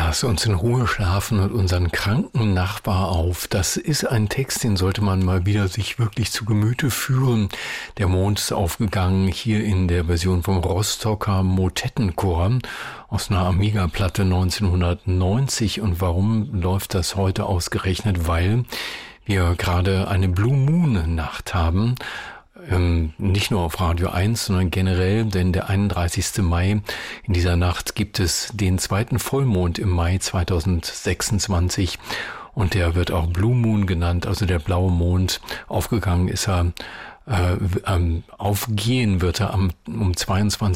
Lass uns in Ruhe schlafen und unseren kranken Nachbar auf. Das ist ein Text, den sollte man mal wieder sich wirklich zu Gemüte führen. Der Mond ist aufgegangen, hier in der Version vom Rostocker Motettenchor aus einer Amiga-Platte 1990. Und warum läuft das heute ausgerechnet? Weil wir gerade eine Blue Moon Nacht haben. Nicht nur auf Radio 1, sondern generell, denn der 31. Mai, in dieser Nacht gibt es den zweiten Vollmond im Mai 2026 und der wird auch Blue Moon genannt, also der blaue Mond. Aufgegangen ist er, aufgehen wird er um 22